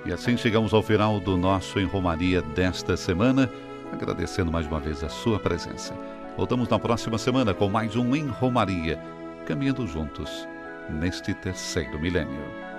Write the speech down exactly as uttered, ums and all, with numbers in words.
E assim chegamos ao final do nosso Em Romaria desta semana, agradecendo mais uma vez a sua presença. Voltamos na próxima semana com mais um Em Romaria, caminhando juntos neste terceiro milênio.